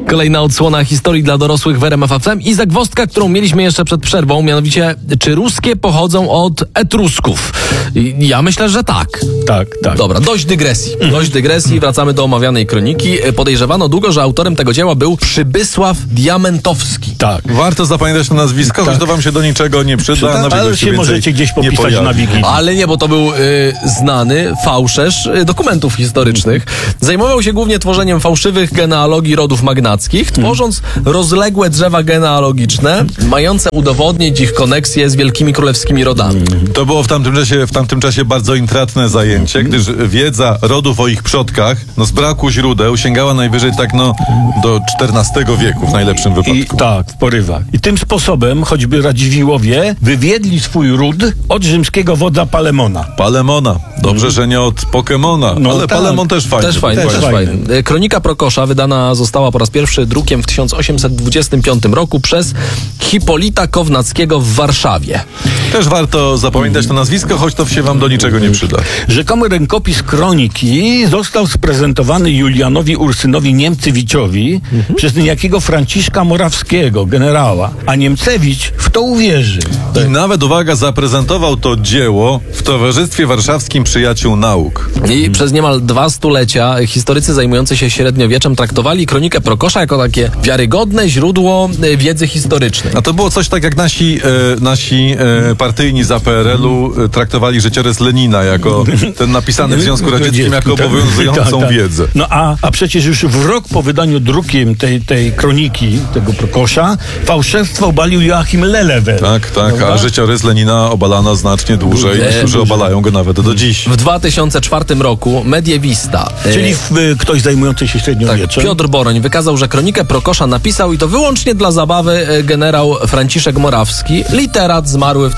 Kolejna odsłona historii dla dorosłych w RMF FM i zagwozdka, którą mieliśmy jeszcze przed przerwą, mianowicie, czy ruskie pochodzą od Etrusków? Ja myślę, że tak. Tak. Dobra, dość dygresji, wracamy do omawianej kroniki. Podejrzewano długo, że autorem tego dzieła był Przybysław Diamentowski. Tak. Warto zapamiętać to nazwisko, choć to wam się do niczego nie przyda. Ale się możecie gdzieś popisać na Wikipedii. Ale nie, bo to był znany fałszerz dokumentów historycznych. Zajmował się głównie tworzeniem fałszywych genealogii rodów magnackich, tworząc rozległe drzewa genealogiczne, mające udowodnić ich koneksję z wielkimi królewskimi rodami. To było w tamtym czasie bardzo intratne zajęcie, gdyż wiedza rodów o ich przodkach, z braku źródeł sięgała najwyżej do XIV wieku w najlepszym wypadku. W porywach. I tym sposobem choćby Radziwiłłowie wywiedli swój ród od rzymskiego wodza Palemona. Dobrze, że nie od Pokemona, ale tak. Palemon też fajny. Też fajny. Kronika Prokosza wydana została po raz pierwszy drukiem w 1825 roku przez Hipolita Kownackiego w Warszawie. Też warto zapamiętać to nazwisko, choć to się wam do niczego nie przyda. Rzekomy rękopis kroniki został sprezentowany Julianowi Ursynowi Niemcewiczowi przez niejakiego Franciszka Morawskiego, generała, a Niemcewicz w to uwierzył. I nawet, uwaga, zaprezentował to dzieło w Towarzystwie Warszawskim Przyjaciół Nauk. I przez niemal 2 stulecia historycy zajmujący się średniowieczem traktowali kronikę Prokosza jako takie wiarygodne źródło wiedzy historycznej. A to było coś tak jak nasi partyjni za PRL-u traktowali życiorys Lenina jako ten napisany w Związku Radzieckim jako obowiązującą wiedzę. No a przecież już w rok po wydaniu drukiem tej kroniki, tego Prokosza, fałszerstwo obalił Joachim Lelewel. Tak, a życiorys Lenina obalano znacznie dłużej. Niektórzy obalają go nawet do dziś. W 2004 roku mediewista, czyli ktoś zajmujący się średniowieczem, Piotr Boroń wykazał, że kronikę Prokosza napisał, i to wyłącznie dla zabawy, generał Franciszek Morawski, literat zmarły w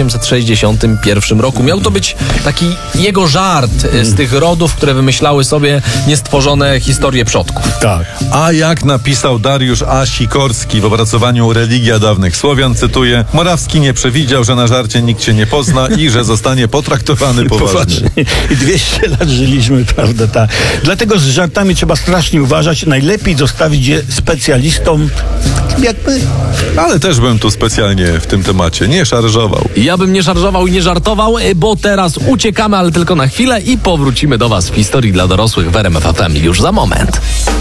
1861 roku. Miał to być taki jego żart z tych rodów, które wymyślały sobie niestworzone historie przodków. Tak. A jak napisał Dariusz A. Sikorski w opracowaniu Religia dawnych Słowian, cytuję: Morawski nie przewidział, że na żarcie nikt cię nie pozna i że zostanie potraktowany poważnie. I 200 lat żyliśmy, prawda? Tak. Dlatego z żartami trzeba strasznie uważać. Najlepiej zostawić je specjalistom jak my. Ale też bym tu specjalnie w tym temacie nie szarżował. Ja bym nie szarżował i nie żartował, bo teraz uciekamy, ale tylko na chwilę, i powrócimy do was w historii dla dorosłych w RMF FM już za moment.